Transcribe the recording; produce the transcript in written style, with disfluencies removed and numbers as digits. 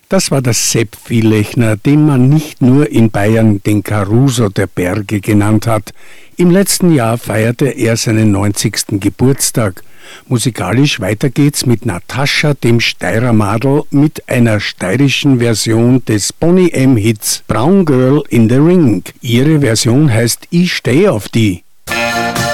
Das war das Sepp Viellechner, den man nicht nur in Bayern den Caruso der Berge genannt hat. Im letzten Jahr feierte er seinen 90. Geburtstag. Musikalisch weiter geht's mit Natascha, dem Steirer Madl, mit einer steirischen Version des Boney M. Hits Brown Girl in the Ring. Ihre Version heißt Ich steh auf die.